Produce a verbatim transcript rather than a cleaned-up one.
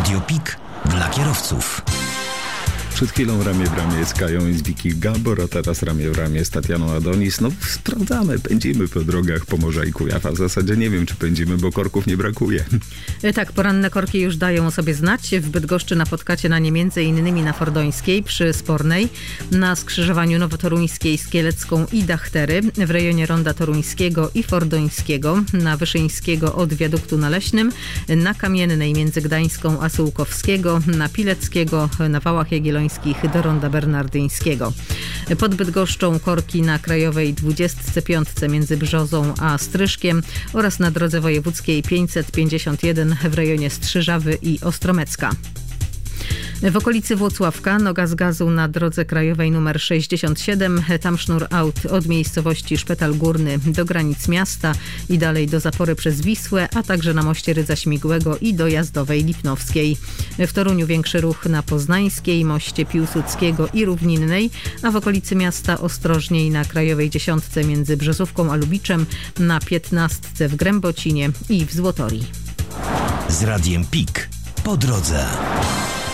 Radio Pik dla kierowców. Przed chwilą ramię w ramię z Kają i z Vicky Gabor, a teraz ramię w ramię z Tatianą Adonis. No sprawdzamy, pędzimy po drogach Pomorza i Kujawa. W zasadzie nie wiem, czy pędzimy, bo korków nie brakuje. Tak, poranne korki już dają o sobie znać. W Bydgoszczy napotkacie na nie między innymi na Fordońskiej przy Spornej, na skrzyżowaniu Nowotoruńskiej z Kielecką i Dachtery, w rejonie Ronda Toruńskiego i Fordońskiego, na Wyszyńskiego od wiaduktu na Leśnym, na Kamiennej między Gdańską a Sułkowskiego, na Pileckiego, na Wałach Jagiellońskich do Ronda Bernardyńskiego. Pod Bydgoszczą korki na Krajowej dwudziestce piątce między Brzozą a Stryszkiem oraz na drodze wojewódzkiej pięćset pięćdziesiąt jeden w rejonie Strzyżawy i Ostromecka. W okolicy Włocławka noga z gazu na drodze krajowej nr sześćdziesiąt siedem. Tam sznur aut od miejscowości Szpetal Górny do granic miasta i dalej do zapory przez Wisłę, a także na moście Rydza Śmigłego i dojazdowej Lipnowskiej. W Toruniu większy ruch na Poznańskiej, moście Piłsudskiego i Równinnej, a w okolicy miasta ostrożniej na krajowej dziesiątce między Brzozówką a Lubiczem, na piętnastce w Grębocinie i w Złotorii. Z Radiem Pik po drodze.